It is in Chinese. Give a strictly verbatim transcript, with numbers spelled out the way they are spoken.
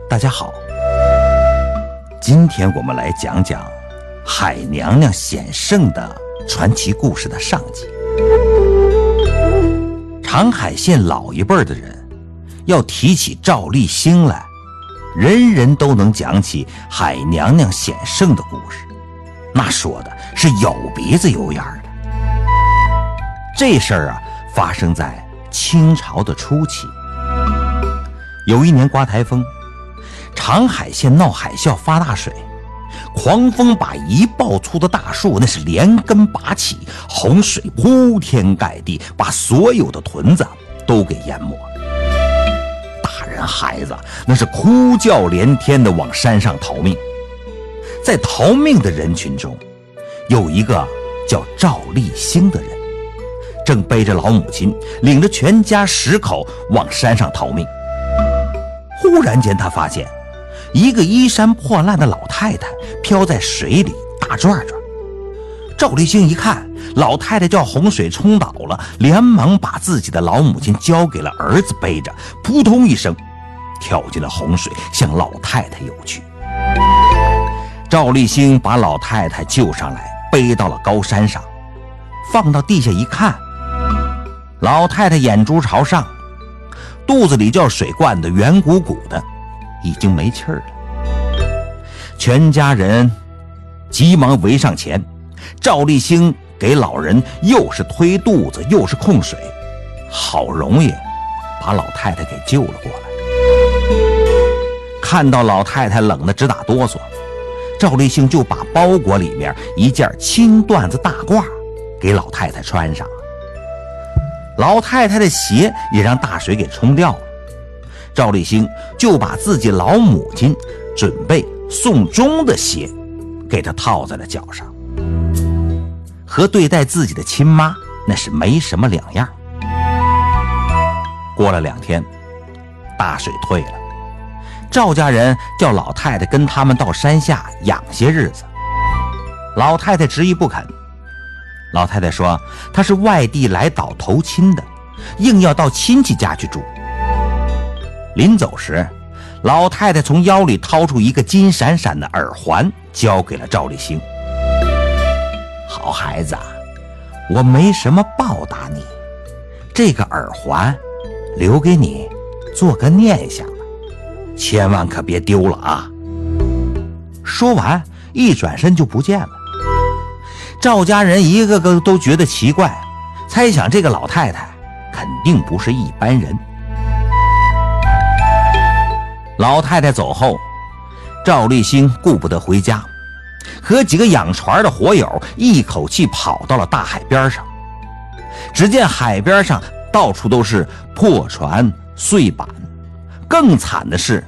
大家好，今天我们来讲讲海娘娘显圣的传奇故事的上集。长海县老一辈的人要提起赵立兴来，人人都能讲起海娘娘显圣的故事，那说的是有鼻子有眼的。这事儿啊，发生在清朝的初期。有一年刮台风，长海县闹海啸发大水，狂风把一抱粗的大树那是连根拔起，洪水铺天盖地，把所有的屯子都给淹没。大人孩子那是哭叫连天的往山上逃命。在逃命的人群中，有一个叫赵立兴的人，正背着老母亲，领着全家十口往山上逃命。忽然间他发现一个衣衫破烂的老太太飘在水里大转转。赵立兴一看老太太叫洪水冲倒了，连忙把自己的老母亲交给了儿子背着，扑通一声跳进了洪水，向老太太游去。赵立兴把老太太救上来，背到了高山上，放到地下一看，老太太眼珠朝上，肚子里叫水灌得圆鼓鼓的，已经没气儿了。全家人急忙围上前，赵立兴给老人又是推肚子又是控水，好容易把老太太给救了过来。看到老太太冷得直打哆嗦，赵立兴就把包裹里面一件青缎子大褂给老太太穿上了。老太太的鞋也让大水给冲掉了，赵立兴就把自己老母亲准备送终的鞋给她套在了脚上，和对待自己的亲妈那是没什么两样。过了两天，大水退了，赵家人叫老太太跟他们到山下养些日子。老太太执意不肯。老太太说她是外地来岛投亲的，硬要到亲戚家去住。临走时，老太太从腰里掏出一个金闪闪的耳环，交给了赵立兴。好孩子，我没什么报答你，这个耳环留给你做个念想了，千万可别丢了啊。说完一转身就不见了。赵家人一个个都觉得奇怪，猜想这个老太太肯定不是一般人。老太太走后，赵立兴顾不得回家，和几个养船的伙友一口气跑到了大海边上。只见海边上到处都是破船碎板，更惨的是